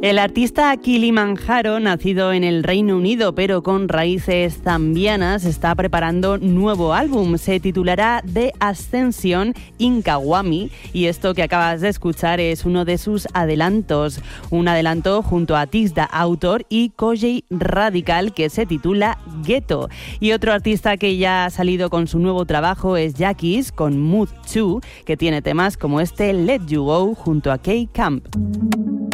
El artista Kilimanjaro, nacido en el Reino Unido pero con raíces zambianas, está preparando nuevo álbum. Se titulará The Ascension in Kawami y esto que acabas de escuchar es uno de sus adelantos. Un adelanto junto a Tixda Autor y Kojey Radical que se titula Ghetto. Y otro artista que ya ha salido con su nuevo trabajo es Jackies con Mood 2, que tiene temas como este Let You Go junto a K-Camp.